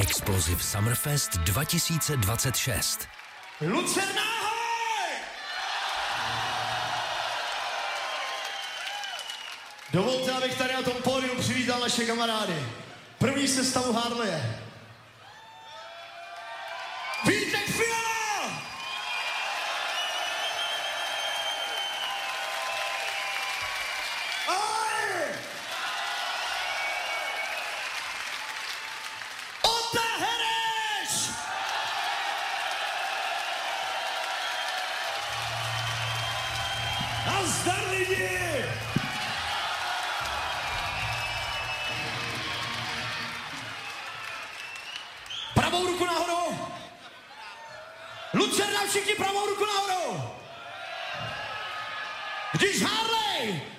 Explosive Summerfest 2026. Lucerna, ahoj! Dovolte, abych tady na tom pódiu přivítal naše kamarády. První sestavu Harleje. Vítek Fiala! Ahoj! Ota Hereš! Nazdar lidi! Pravou ruku nahoru! Lucerna, všichni pravou ruku nahoru! Když Harley